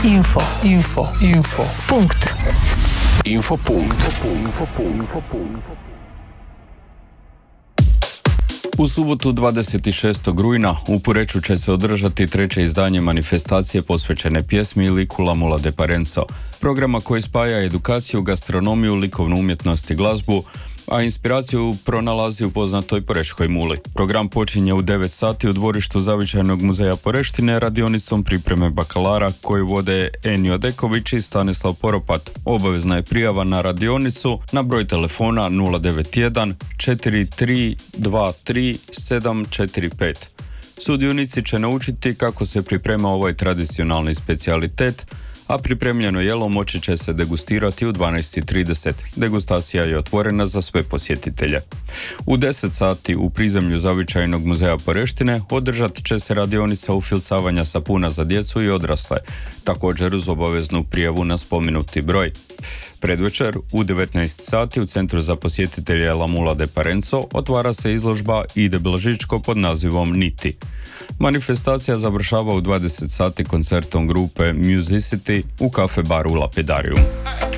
Info. Punkt. U subotu 26. rujna u Poreču će se održati treće izdanje manifestacije posvećene pjesmi i liku La Mula de Parenzo, programa koji spaja edukaciju, gastronomiju, likovnu umjetnost i glazbu, a inspiraciju pronalazi u poznatoj porečkoj muli. Program počinje u 9 sati u dvorištu Zavičajnog muzeja Poreštine radionicom pripreme bakalara koju vode Enio Deković i Stanislav Poropat. Obavezna je prijava na radionicu na broj telefona 091 4323 745. Sudionici će naučiti kako se priprema ovaj tradicionalni specijalitet, a pripremljeno jelo moći će se degustirati u 12:30. Degustacija je otvorena za sve posjetitelje. U 10 sati u prizemlju Zavičajnog muzeja Poreštine održat će se radionica ufilsavanja sapuna za djecu i odrasle, također uz obaveznu prijavu na spomenuti broj. Predvečer u 19 sati u Centru za posjetitelje La Mula de Parenzo otvara se izložba Ide Blažičko pod nazivom Niti. Manifestacija završava u 20 sati koncertom grupe Musicity u kafe baru Lapidarium.